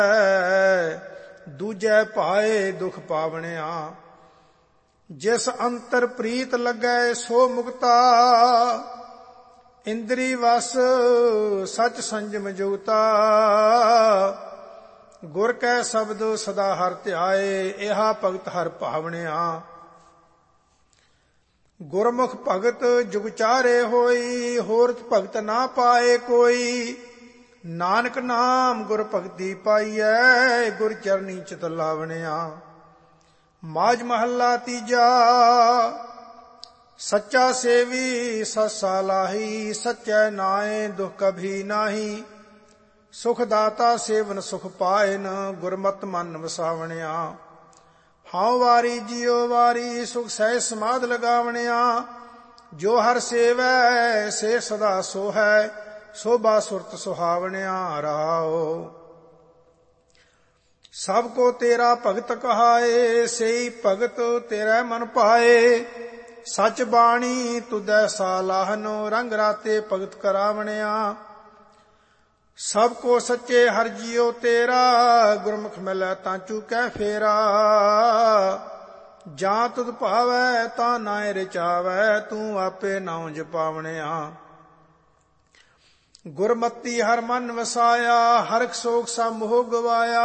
ਦੂਜੈ ਪਾਏ ਦੁਖ ਪਾਵਣਿਆ। ਜਿਸ ਅੰਤਰ ਪ੍ਰੀਤ ਲੱਗੈ ਸੋ ਮੁਕਤਾ, ਇੰਦਰੀ ਵਸ ਸਚ ਸੰਜਮ ਜੁਗਤਾ। ਗੁਰ ਕੈ ਸ਼ਬਦ ਸਦਾ ਹਰਿ ਧਿਆਏ, ਇਹਾ ਭਗਤ ਹਰਿ ਭਾਵਣਿਆ। ਗੁਰਮੁਖ ਭਗਤ ਜੁਗ ਚਾਰੇ ਹੋਈ, ਹੋਰ ਭਗਤ ਨਾ ਪਾਏ ਕੋਈ। ਨਾਨਕ ਨਾਮ ਗੁਰ ਭਗਤੀ ਪਾਈਐ, ਗੁਰ ਚਰਨੀ ਚਿਤ ਲਾਵਣਿਆ। ਮਾਝ ਮਹੱਲਾ ਤੀਜਾ। ਸੱਚਾ ਸੇਵੀ ਸੱਸਾ ਲਾਹੀ, ਸੱਚੈ ਨਾਏ ਦੁਖ ਕਭੀ ਨਾਹੀ। ਸੁਖ ਦਾਤਾ ਸੇਵਨ ਸੁਖ ਪਾਇਨ, ਗੁਰਮਤਿ ਮਨ ਵਸਾਵਣਿਆ। ਹਉ ਵਾਰੀ ਜਿਉ ਵਾਰੀ, ਸੁਖ ਸਹਿ ਸਮਾਧ ਲਗਾਵਣਿਆ। ਜੋ ਹਰ ਸੇਵੈ ਸੇ ਸਦਾ ਸੋਹੈ, ਸੋਭਾ ਸੁਰਤ ਸੁਹਾਵਣਿਆ। ਰਹਾਉ ਸਭ ਕੋ ਤੇਰਾ ਭਗਤ ਕਹਾਏ, ਸਈ ਭਗਤ ਤੇਰਾ ਮਨ ਪਾਏ। ਸਚ ਬਾਣੀ ਤੁਧੈ ਸਾਲਾਹਨੋ, ਰੰਗ ਰਾਤੇ ਭਗਤ ਕਰਾਵਣਿਆ। ਸਭ ਕੋ ਸੱਚੇ ਹਰਿ ਜੀਉ ਤੇਰਾ, ਗੁਰਮੁਖ ਮਿਲੈ ਤਾਂ ਚੂਕੈ ਫੇਰਾ। ਜਾਂ ਤੁਧ ਭਾਵੈ ਤਾਂ ਨਾਇ ਰਚਾਵੈ, ਤੂੰ ਆਪੇ ਨਾਉ ਜਪਾਵਣਿਆ। ਗੁਰਮਤੀ ਹਰ ਮਨ ਵਸਾਇਆ, ਹਰਖ ਸੋਖ ਸਭ ਮੋਹ ਗਵਾਇਆ।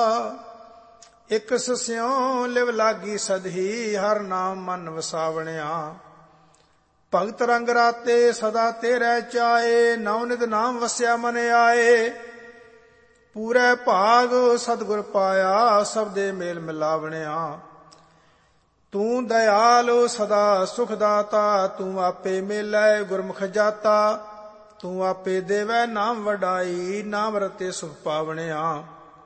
ਇਕ ਸਿਉ ਲਿਵ ਲਾਗੀ ਸਦਹੀ, ਹਰ ਨਾਮ ਮਨ ਵਸਾਵਣਿਆ। ਭਗਤ ਰੰਗ ਰਾਤੇ ਸਦਾ ਤੇਰੇ ਚਾਏ, ਨੌ ਨਿਧ ਨਾਮ ਵਸਿਆ ਮਨ ਆਏ। ਪੂਰੇ ਭਾਗ ਸਤਿਗੁਰ ਪਾਇਆ, ਸਭ ਦੇ ਮੇਲ ਮਿਲਾਵਣਿਆ। ਤੂੰ ਦਇਆਲ ਸਦਾ ਸੁਖ ਦਾਤਾ, ਤੂੰ ਆਪੇ ਮੇਲੈ ਗੁਰਮੁਖ ਜਾਤਾ। ਤੂੰ ਆਪੇ ਦੇਵੈ ਨਾਮ ਵਡਾਈ, ਨਾਮ ਰਤੇ ਸੁਖ ਪਾਵਣਿਆ।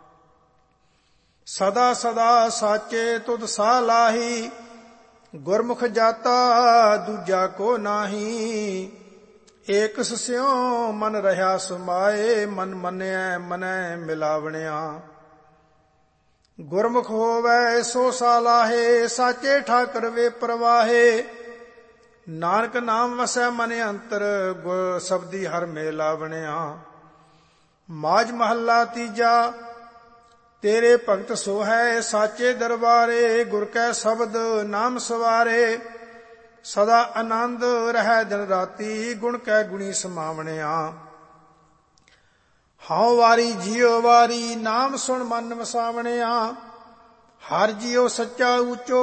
ਸਦਾ ਸਦਾ ਸਾਚੇ ਤੁਧ ਸਾਹ ਲਾਹੀ, ਗੁਰਮੁਖ ਜਾਤਾ ਦੂਜਾ ਕੋ ਨਾਹੀ। ਏਕ ਸਿਉ ਮਨ ਰਹਾ ਸਮਾਏ, ਮਨ ਮੰਨਿਐ ਮਨੈ ਮਿਲਾਵਣਿਆ। ਗੁਰਮੁਖ ਹੋਵੈ ਸੋ ਸਾਲਾਹੇ, ਸਾਚੇ ਠਾਕਰ ਵੇ ਪ੍ਰਵਾਹੇ। ਨਾਨਕ ਨਾਮ ਵਸੈ ਮਨ ਅੰਤਰ, ਗੁਰ ਸਬਦੀ ਹਰ ਮੇਲਾਵਣਿਆ। ਮਾਝ ਮਹੱਲਾ ਤੀਜਾ। ਤੇਰੇ ਭਗਤ ਸੋ ਹੈ ਸਾਚੇ ਦਰਬਾਰੇ, ਗੁਰ ਕੈ ਸ਼ਬਦ ਨਾਮ ਸਵਾਰੇ। ਸਦਾ ਆਨੰਦ ਰਹਿ ਦਿਨ ਰਾਤੀ, ਗੁਣ ਕੈ ਗੁਣੀ ਸਮਾਵਣਿਆ। ਹਉ ਵਾਰੀ ਜਿਉ ਵਾਰੀ, ਨਾਮ ਸੁਣ ਮਨ ਵਸਾਵਣਿਆ। ਹਰ ਜਿਉ ਸੱਚਾ ਊਚੋ